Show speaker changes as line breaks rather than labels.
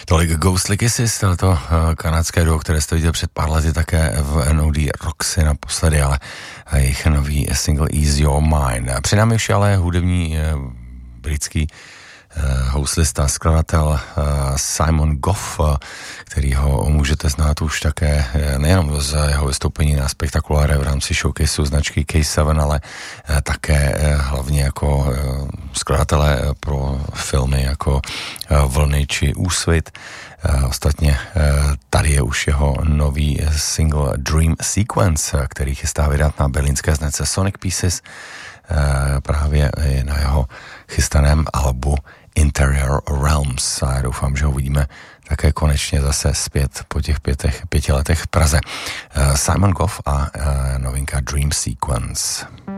Tolik Ghostly Kisses, to kanadské duo, které jste viděl před pár lety také v NOD Roxy naposledy, ale jejich nový single Ease Your Mind. Před námi už ale hudební britský houslista, skladatel Simon Goff, kterýho můžete znát už také nejenom z jeho vystoupení na spektakuláre v rámci showcaseu značky K7, ale také hlavně jako skladatele pro filmy jako Vlny či Úsvit. Ostatně tady je už jeho nový single Dream Sequence, který chystá vydat na berlínské značce Sonic Pieces, právě na jeho chystaném albu Interior Realms. A já doufám, že ho uvidíme také konečně zase zpět po těch 5 letech v Praze. Simon Goff a novinka Dream Sequence.